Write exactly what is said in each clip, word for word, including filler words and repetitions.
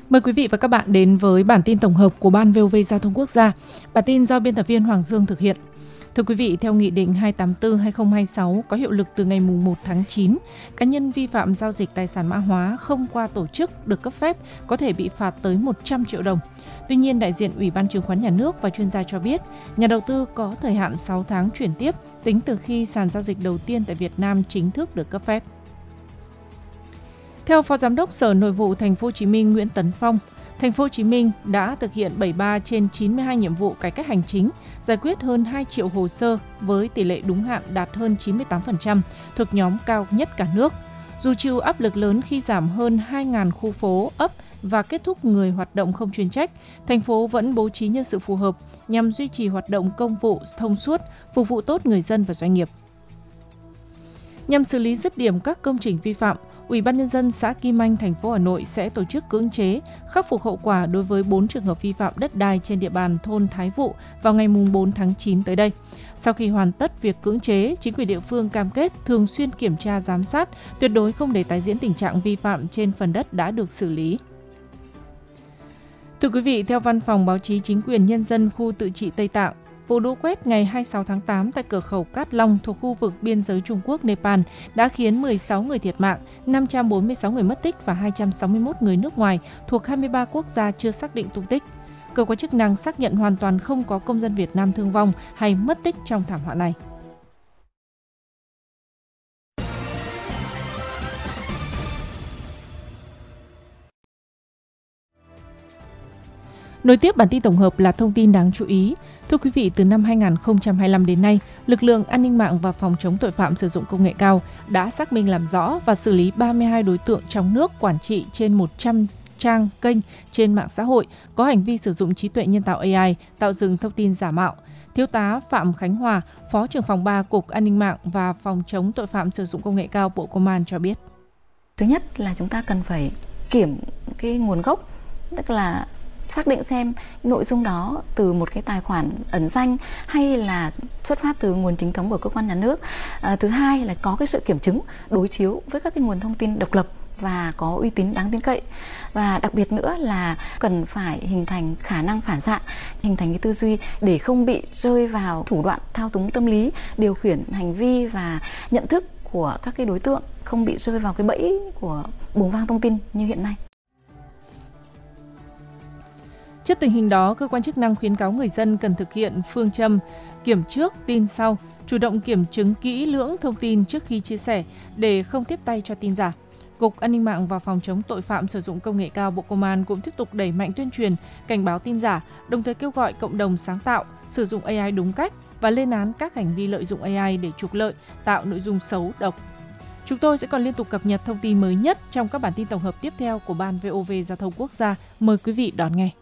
Mời quý vị và các bạn đến với bản tin tổng hợp của Ban vê o vê Giao thông Quốc gia. Bản tin do biên tập viên Hoàng Dương thực hiện. Thưa quý vị, theo Nghị định hai tám tư trên hai không hai sáu có hiệu lực từ ngày mùng một tháng chín, cá nhân vi phạm giao dịch tài sản mã hóa không qua tổ chức được cấp phép có thể bị phạt tới một trăm triệu đồng. Tuy nhiên, đại diện Ủy ban Chứng khoán Nhà nước và chuyên gia cho biết, nhà đầu tư có thời hạn sáu tháng chuyển tiếp tính từ khi sàn giao dịch đầu tiên tại Việt Nam chính thức được cấp phép. Theo Phó Giám đốc Sở Nội vụ Thành phố Hồ Chí Minh Nguyễn Tấn Phong, Thành phố Hồ Chí Minh đã thực hiện bảy mươi ba trên chín mươi hai nhiệm vụ cải cách hành chính, giải quyết hơn hai triệu hồ sơ với tỷ lệ đúng hạn đạt hơn chín mươi tám phần trăm, thuộc nhóm cao nhất cả nước. Dù chịu áp lực lớn khi giảm hơn hai nghìn khu phố, ấp và kết thúc người hoạt động không chuyên trách, thành phố vẫn bố trí nhân sự phù hợp nhằm duy trì hoạt động công vụ thông suốt, phục vụ tốt người dân và doanh nghiệp. Nhằm xử lý dứt điểm các công trình vi phạm, Ủy ban Nhân dân xã Kim Anh, thành phố Hà Nội sẽ tổ chức cưỡng chế, khắc phục hậu quả đối với bốn trường hợp vi phạm đất đai trên địa bàn thôn Thái Vụ vào ngày bốn tháng chín tới đây. Sau khi hoàn tất việc cưỡng chế, chính quyền địa phương cam kết thường xuyên kiểm tra giám sát, tuyệt đối không để tái diễn tình trạng vi phạm trên phần đất đã được xử lý. Thưa quý vị, theo Văn phòng Báo chí Chính quyền Nhân dân khu tự trị Tây Tạng, vụ lũ quét ngày hai mươi sáu tháng tám tại cửa khẩu Cát Long thuộc khu vực biên giới Trung Quốc-Nepal đã khiến mười sáu người thiệt mạng, năm trăm bốn mươi sáu người mất tích và hai trăm sáu mươi mốt người nước ngoài thuộc hai mươi ba quốc gia chưa xác định tung tích. Cơ quan chức năng xác nhận hoàn toàn không có công dân Việt Nam thương vong hay mất tích trong thảm họa này. Nối tiếp bản tin tổng hợp là thông tin đáng chú ý. Thưa quý vị, từ năm hai nghìn không trăm hai mươi lăm đến nay, lực lượng an ninh mạng và phòng chống tội phạm sử dụng công nghệ cao đã xác minh làm rõ và xử lý ba mươi hai đối tượng trong nước quản trị trên một trăm trang kênh trên mạng xã hội có hành vi sử dụng trí tuệ nhân tạo a i tạo dựng thông tin giả mạo. Thiếu tá Phạm Khánh Hòa, Phó trưởng phòng ba Cục An ninh mạng và phòng chống tội phạm sử dụng công nghệ cao Bộ Công an cho biết. Thứ nhất là chúng ta cần phải kiểm cái nguồn gốc, tức là xác định xem nội dung đó từ một cái tài khoản ẩn danh hay là xuất phát từ nguồn chính thống của cơ quan nhà nước. À, thứ hai là có cái sự kiểm chứng đối chiếu với các cái nguồn thông tin độc lập và có uy tín đáng tin cậy. Và đặc biệt nữa là cần phải hình thành khả năng phản xạ, hình thành cái tư duy để không bị rơi vào thủ đoạn thao túng tâm lý, điều khiển hành vi và nhận thức của các cái đối tượng, không bị rơi vào cái bẫy của bùng vang thông tin như hiện nay. Trước tình hình đó, cơ quan chức năng khuyến cáo người dân cần thực hiện phương châm kiểm trước, tin sau, chủ động kiểm chứng kỹ lưỡng thông tin trước khi chia sẻ để không tiếp tay cho tin giả. Cục An ninh mạng và phòng chống tội phạm sử dụng công nghệ cao Bộ Công an cũng tiếp tục đẩy mạnh tuyên truyền, cảnh báo tin giả, đồng thời kêu gọi cộng đồng sáng tạo, sử dụng a i đúng cách và lên án các hành vi lợi dụng a i để trục lợi, tạo nội dung xấu, độc. Chúng tôi sẽ còn liên tục cập nhật thông tin mới nhất trong các bản tin tổng hợp tiếp theo của Ban vê o vê Giao thông Quốc gia. Mời quý vị đón nghe.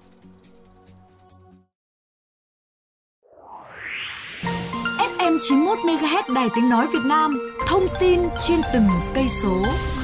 ép em chín mươi mốt mê ga héc Đài Tiếng Nói Việt Nam, thông tin trên từng cây số.